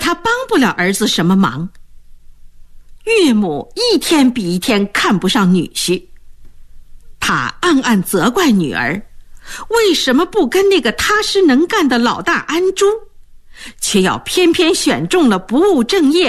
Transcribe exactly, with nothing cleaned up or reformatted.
他帮不了儿子什么忙。岳母一天比一天看不上女婿，他暗暗责怪女儿为什么不跟那个踏实能干的老大安住，却要偏偏选中了不务正业